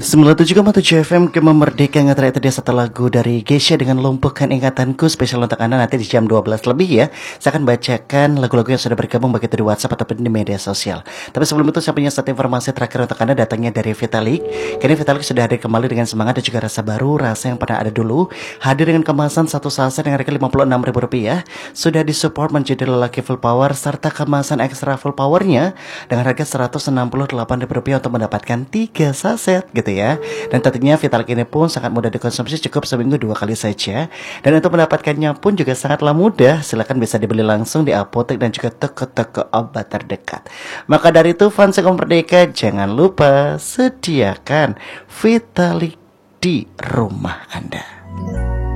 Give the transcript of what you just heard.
97,7 FM Gema Merdeka. Yang terakhir tadi satu lagu dari Geisha dengan Lumpuhkan Ingatanku, spesial untuk Anda nanti di jam 12 lebih ya. Saya akan bacakan lagu-lagu yang sudah bergabung baik itu di WhatsApp ataupun di media sosial. Tapi sebelum itu saya punya satu informasi terakhir untuk Anda, datangnya dari Vitalik. Kini Vitalik sudah hadir kembali dengan semangat dan juga rasa baru, rasa yang pernah ada dulu. Hadir dengan kemasan satu saset dengan harga Rp56.000. Sudah disupport menjadi lelaki full power serta kemasan extra full powernya dengan harga Rp168.000 untuk mendapatkan 3 saset gitu ya. Dan tentunya Vitalik ini pun sangat mudah dikonsumsi, cukup seminggu 2 kali saja. Dan untuk mendapatkannya pun juga sangatlah mudah. Silakan bisa dibeli langsung di apotek dan juga toko-toko obat terdekat. Maka dari itu fans Gema Merdeka, jangan lupa sediakan Vitalik di rumah Anda.